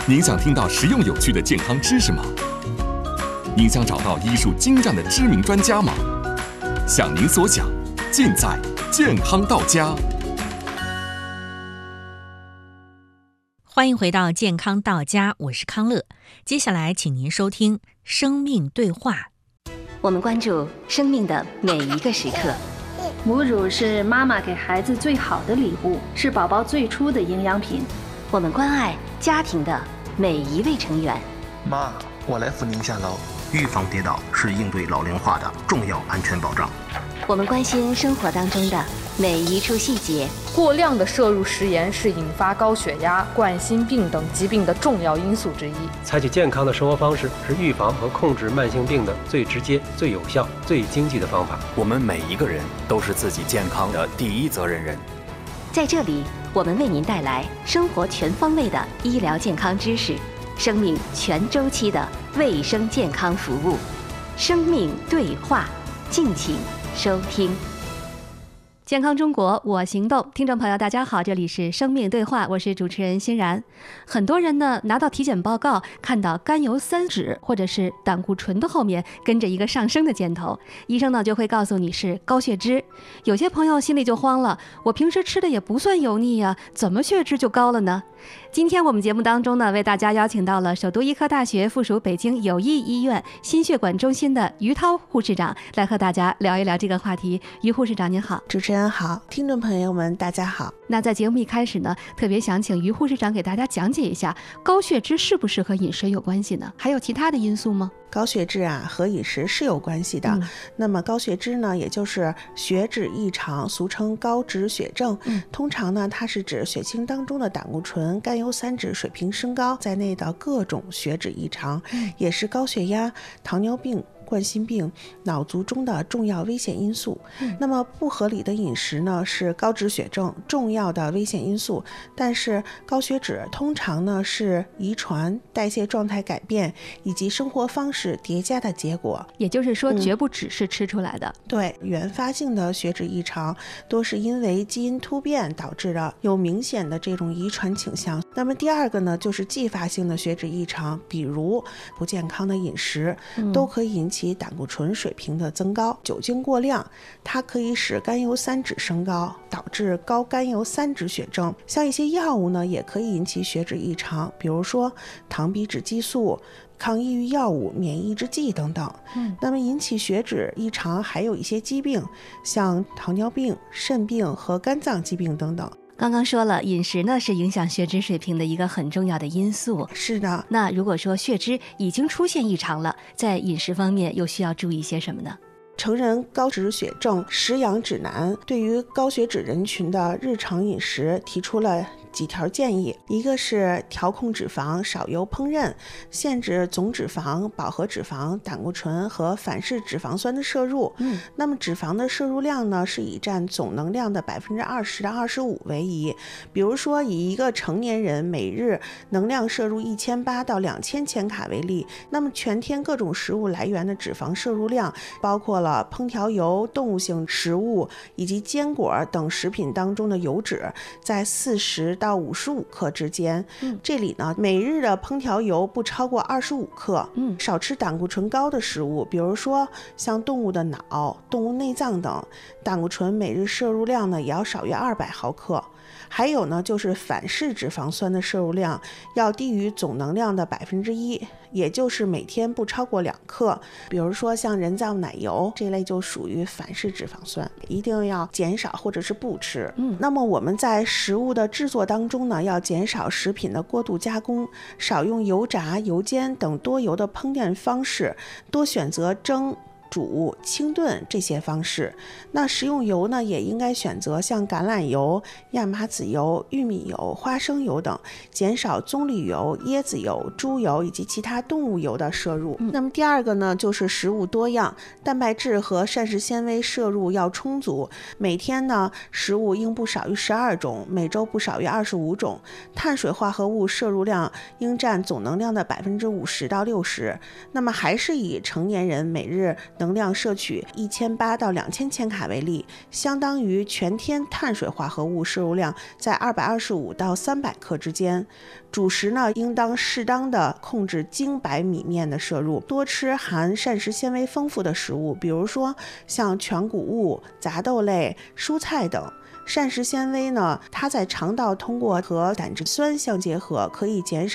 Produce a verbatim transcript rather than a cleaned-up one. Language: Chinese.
您想听到实用有趣的健康知识吗？您想找到医术精湛的知名专家吗？想您所想，尽在健康到家。 欢迎回到健康到家，我是康乐。接下来请您收听生命对话。 我们关注生命的每一个时刻。 母乳是妈妈给孩子最好的礼物，是宝宝最初的营养品。 我们关爱家庭的每一位成员。 妈，我来扶您下楼。预防跌倒是应对老龄化的重要安全保障。 我们关心生活当中的每一处细节。 过量的摄入食盐是引发高血压、冠心病等疾病的重要因素之一。 采取健康的生活方式是预防和控制慢性病的最直接、最有效、最经济的方法。 我们每一个人都是自己健康的第一责任人。 在这里，我们为您带来生活全方位的医疗健康知识，生命全周期的卫生健康服务。生命对话，敬请收听。健康中国我行动，听众朋友大家好，这里是生命对话，我是主持人欣然。很多人呢拿到体检报告，看到甘油三酯或者是胆固醇的后面跟着一个上升的箭头，医生呢就会告诉你是高血脂。有些朋友心里就慌了，我平时吃的也不算油腻呀，怎么血脂就高了呢？今天我们节目当中呢，为大家邀请到了首都医科大学附属北京友谊医院心血管中心的于涛护士长，来和大家聊一聊这个话题。于护士长您好。 主持人好，听众朋友们大家好。 那在节目一开始呢，特别想请于护士长给大家讲解一下，高血脂是不是和饮食有关系呢？还有其他的因素吗？ 高血脂啊和饮食是有关系的、嗯、那么高血脂呢也就是血脂异常，俗称高脂血症、嗯、通常呢它是指血清当中的胆固醇、甘油三酯水平升高在内的各种血脂异常、嗯、也是高血压、糖尿病、冠心病、脑卒中的重要危险因素、嗯、那么不合理的饮食呢是高脂血症重要的危险因素，但是高血脂通常呢是遗传、代谢状态改变以及生活方式叠加的结果， 也就是说绝不只是吃出来的、嗯、 对，原发性的血脂异常多是因为基因突变导致的，有明显的这种遗传倾向。那么第二个呢就是继发性的血脂异常，比如不健康的饮食、嗯、都可以引起胆固醇水平的增高，酒精过量它可以使甘油三酯升高，导致高甘油三酯血症。像一些药物呢也可以引起血脂异常，比如说糖皮质激素、抗抑郁药物、免抑制剂等等、嗯、那么引起血脂异常还有一些疾病，像糖尿病、肾病和肝脏疾病等等。 刚刚说了，饮食呢是影响血脂水平的一个很重要的因素。 是的。 那如果说血脂已经出现异常了，在饮食方面又需要注意些什么呢？ 成人高脂血症食养指南对于高血脂人群的日常饮食提出了几条建议，一个是调控脂肪，少油烹饪，限制总脂肪、饱和脂肪、胆固醇和反式脂肪酸的摄入。嗯，那么脂肪的摄入量呢，是以占总能量的百分之二十到二十五为宜。比如说，以一个成年人每日能量摄入一千八到两千千卡为例，那么全天各种食物来源的脂肪摄入量，包括了烹调油、动物性食物以及坚果等食品当中的油脂，在四十到五十五克之间、嗯、这里呢每日的烹调油不超过二十五克、嗯、少吃胆固醇高的食物，比如说像动物的脑、动物内脏等，胆固醇每日摄入量呢也要少于二百毫克。还有呢就是反式脂肪酸的摄入量要低于总能量的百分之一，也就是每天不超过两克。比如说像人造奶油这类就属于反式脂肪酸，一定要减少或者是不吃。嗯，那么我们在食物的制作当中呢，要减少食品的过度加工，少用油炸、油煎等多油的烹饪方式，多选择蒸、煮、清炖这些方式。那食用油呢也应该选择像橄榄油、亚麻籽油、玉米油、花生油等，减少棕榈油、椰子油、猪油以及其他动物油的摄入、嗯、那么第二个呢就是食物多样，蛋白质和膳食纤维摄入要充足，每天呢食物应不少于十二种，每周不少于二十五种，碳水化合物摄入量应占总能量的百分之五十到六十。那么还是以成年人每日能能量摄取一千八到两千千卡为例，相当于全天碳水化合物摄入量在二百二十五到三百克之间。主食呢，应当适当的控制精白米面的摄入，多吃含膳食纤维丰富的食物，比如说像全谷物、杂豆类、蔬菜等。膳食纤维呢，它在肠道通过和胆汁酸相结合，可以减少